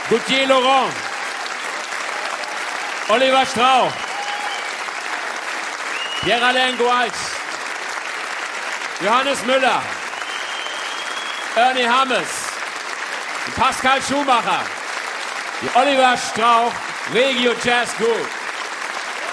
Gauthier Laurent, Oliver Strauch, Pierre-Alain Goals, Johannes Müller, Ernie Hammes, Pascal Schumacher, die Oliver Strauch Regio Jazz Group.